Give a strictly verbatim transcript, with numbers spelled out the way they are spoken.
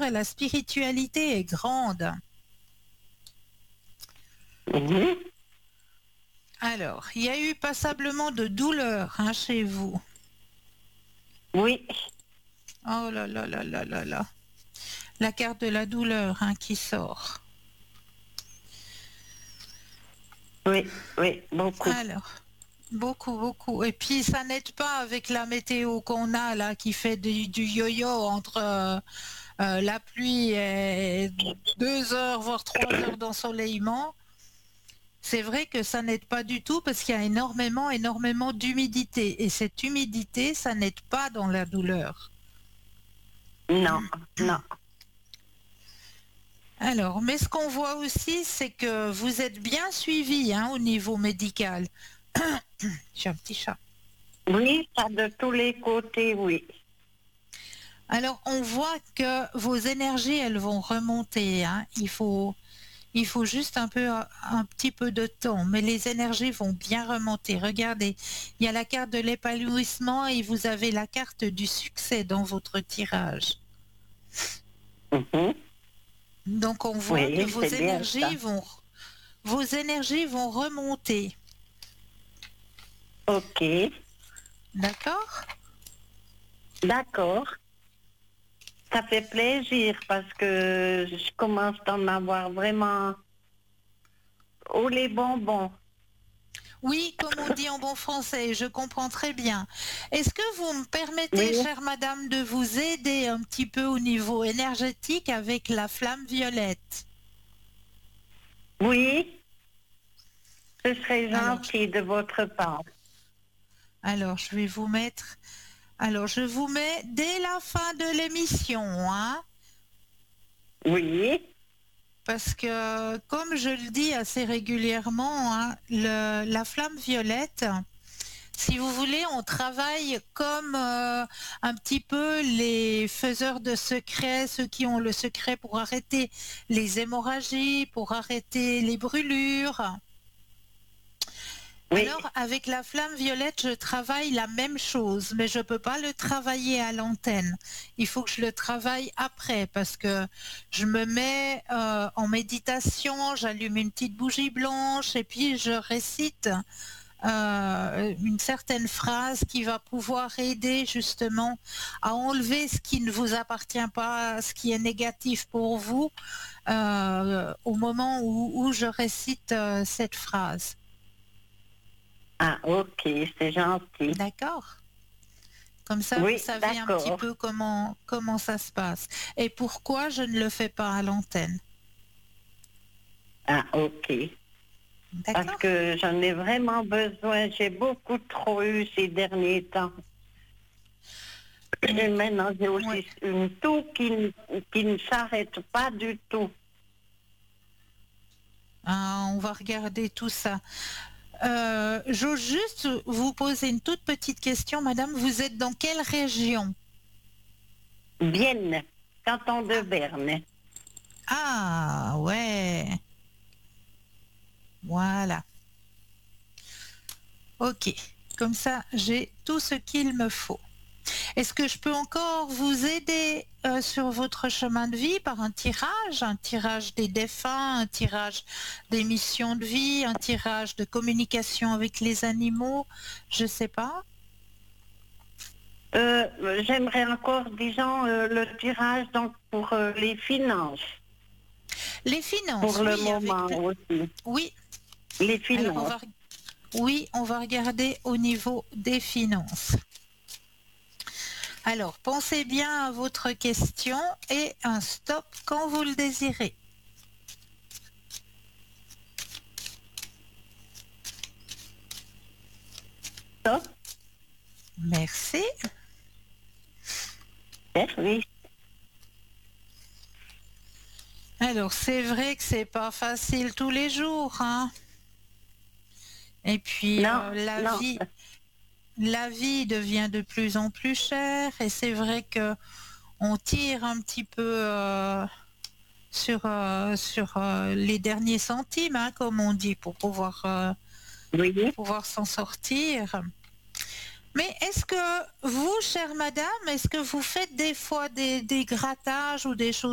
et la spiritualité est grande. Mhm. Alors, il y a eu passablement de douleur hein, chez vous. Oui, Oh là là là là là là. La carte de la douleur hein, qui sort. oui, oui, beaucoup. Alors, beaucoup, beaucoup. Et puis, ça n'aide pas avec la météo qu'on a là, qui fait du, du yo-yo entre euh, euh, la pluie et deux heures, voire trois heures d'ensoleillement. C'est vrai que ça n'aide pas du tout parce qu'il y a énormément, énormément d'humidité. Et cette humidité, ça n'aide pas dans la douleur. Non, non. Alors, mais ce qu'on voit aussi, c'est que vous êtes bien suivi hein, au niveau médical. J'ai un petit chat. Oui, ça de tous les côtés, oui. Alors, on voit que vos énergies, elles vont remonter. Hein. Il faut, il faut juste un peu, un petit peu de temps, mais les énergies vont bien remonter. Regardez, il y a la carte de l'épanouissement et vous avez la carte du succès dans votre tirage. Mhm. Donc, on voit Oui, que vos c'est bien ça. énergies vont, vos énergies vont remonter. Ok, D'accord? d'accord. Ça fait plaisir parce que je commence à en avoir vraiment haut les bonbons. Oui, comme on dit en bon français, je comprends très bien. Est-ce que vous me permettez, Oui, chère madame, de vous aider un petit peu au niveau énergétique avec la flamme violette? oui, ce serait Alors, gentil de votre part. alors, je vais vous mettre... Alors, je vous mets dès la fin de l'émission, hein, Oui, parce que, comme je le dis assez régulièrement, hein, le- la flamme violette, si vous voulez, on travaille comme euh, un petit peu les faiseurs de secrets, ceux qui ont le secret pour arrêter les hémorragies, pour arrêter les brûlures. oui. Alors, avec la flamme violette, je travaille la même chose, mais je ne peux pas le travailler à l'antenne. Il faut que je le travaille après parce que je me mets euh, en méditation, j'allume une petite bougie blanche et puis je récite euh, une certaine phrase qui va pouvoir aider justement à enlever ce qui ne vous appartient pas, ce qui est négatif pour vous euh, au moment où, où je récite euh, cette phrase. Ah, ok, c'est gentil. D'accord? Comme ça, vous Oui, savez un petit d'accord. peu comment, comment ça se passe et pourquoi je ne le fais pas à l'antenne. Ah, ok. Parce D'accord? que j'en ai vraiment besoin. J'ai beaucoup trop eu ces derniers temps. Et maintenant, j'ai Ouais. aussi une toux qui, ne- qui ne s'arrête pas du tout. Ah, on va regarder tout ça. Euh, j'ose juste vous poser une toute petite question, madame. Vous êtes dans quelle région? Vienne, canton de Berne. Ah, ouais. Voilà. Ok. Comme ça, j'ai tout ce qu'il me faut. Est-ce que je peux encore vous aider euh, sur votre chemin de vie par un tirage, un tirage des défunts, un tirage des missions de vie, un tirage de communication avec les animaux? Je ne sais pas. Euh, J'aimerais encore, disons, euh, le tirage donc pour euh, les finances, Les pour finances, le oui, avec moment pla- aussi. oui. Les Alors on finances. va oui, on va regarder au niveau des finances. Alors, pensez bien à votre question et un stop quand vous le désirez. Ça, Merci. service. Alors, c'est vrai que c'est pas facile tous les jours, hein. Et puis, Non, euh, la non. vie, la vie devient de plus en plus chère et c'est vrai que on tire un petit peu euh, sur, euh, sur euh, les derniers centimes, hein, comme on dit, pour pouvoir, euh, pour Oui. pouvoir s'en sortir. Mais est-ce que vous, chère madame, est-ce que vous faites des fois des, des grattages ou des choses